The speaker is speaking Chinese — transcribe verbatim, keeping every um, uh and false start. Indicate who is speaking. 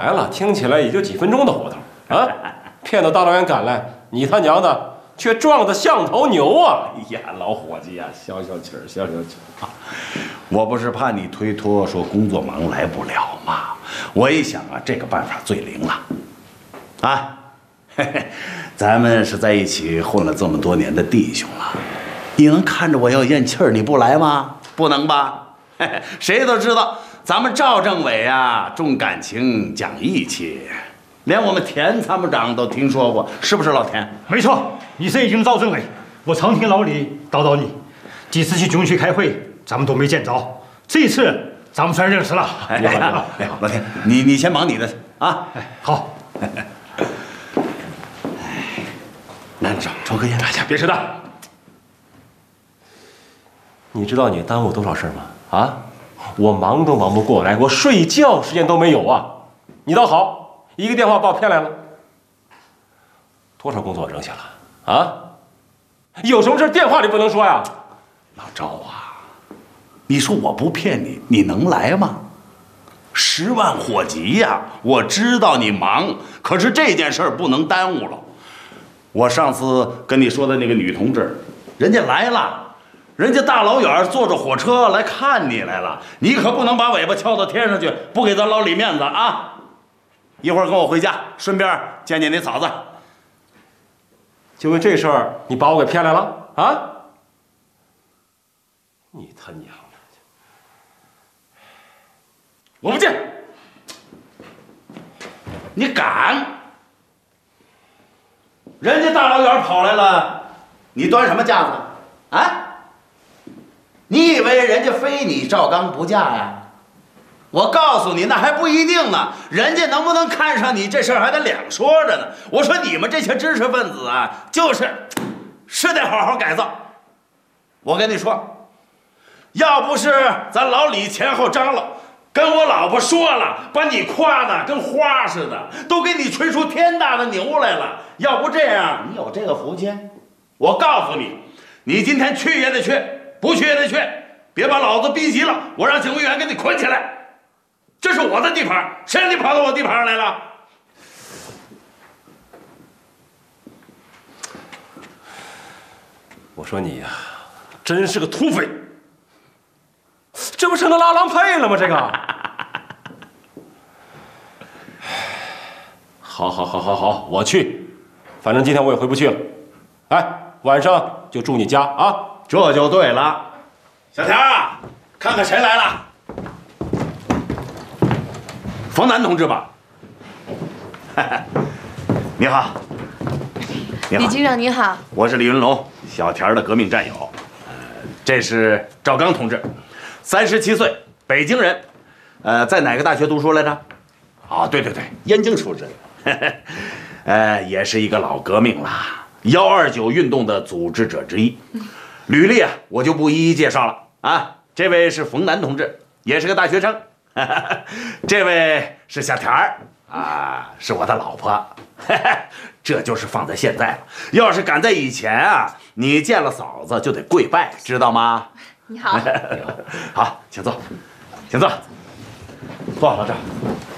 Speaker 1: 来了，听起来也就几分钟的活头啊！骗到大老远赶来，你他娘的却撞得像头牛啊！
Speaker 2: 哎呀，老伙计呀、啊，消消气儿，消消气儿啊！我不是怕你推脱，说工作忙来不了吗？我一想啊，这个办法最灵了。啊，嘿嘿，咱们是在一起混了这么多年的弟兄了，你能看着我要咽气儿你不来吗？不能吧？嘿嘿，谁都知道咱们赵政委啊重感情讲义气，连我们田参谋长都听说过，是不是老田？
Speaker 3: 没错，你是已经赵政委，我常听老李叨叨你，几次去军区开会，咱们都没见着，这一次咱们算认识了。
Speaker 2: 哎呀，哎，老田，你你先忙你的啊。
Speaker 3: 哎，好。
Speaker 2: 拿着抽根烟，
Speaker 1: 大家别扯淡。你知道你耽误多少事吗？啊，我忙都忙不过来，我睡觉时间都没有啊！你倒好，一个电话把我骗来了。多少工作扔下了啊？有什么事电话里不能说呀？
Speaker 2: 老赵啊，你说我不骗你，你能来吗？十万火急呀！我知道你忙，可是这件事儿不能耽误了。我上次跟你说的那个女同志，人家来了，人家大老远坐着火车来看你来了，你可不能把尾巴翘到天上去，不给咱老李面子啊！一会儿跟我回家，顺便见见你嫂子。
Speaker 1: 就为这事儿，你把我给骗来了啊？你他娘的！我不见。
Speaker 2: 你敢？人家大老远跑来了，你端什么架子啊？你以为人家非你赵刚不嫁呀？我告诉你，那还不一定呢。人家能不能看上你这事儿还得两说着呢。我说你们这些知识分子啊，就是是得好好改造。我跟你说，要不是咱老李前后张罗，跟我老婆说了，把你夸的跟花似的，都给你吹出天大的牛来了。要不这样，你有这个福气？我告诉你，你今天去也得去，不去也得去，别把老子逼急了，我让警卫员给你捆起来。这是我的地盘，谁让你跑到我地盘上来了？
Speaker 1: 我说你呀、啊，真是个土匪，这不成了拉郎配了吗？这个，好，好，好，好，好，我去，反正今天我也回不去了。哎，晚上就住你家啊，
Speaker 2: 这就对了。小田啊，看看谁来了。冯南同志吧？你好，你好，
Speaker 4: 李局长你好，
Speaker 2: 我是李云龙，小田的革命战友。呃，这是赵刚同志，三十七岁，北京人，呃，在哪个大学读书来着？啊，对对对，燕京出身，呃，也是一个老革命了，幺二九运动的组织者之一。履历啊，我就不一一介绍了啊。这位是冯南同志，也是个大学生。这位是小田儿啊，是我的老婆。这就是放在现在了，要是赶在以前啊，你见了嫂子就得跪拜，知道吗？
Speaker 4: 你好，
Speaker 2: 好，请坐，请坐，坐，老赵。